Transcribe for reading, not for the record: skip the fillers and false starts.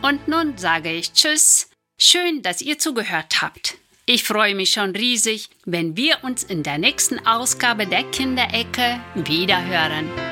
Und nun sage ich Tschüss. Schön, dass ihr zugehört habt. Ich freue mich schon riesig, wenn wir uns in der nächsten Ausgabe der Kinderecke wiederhören.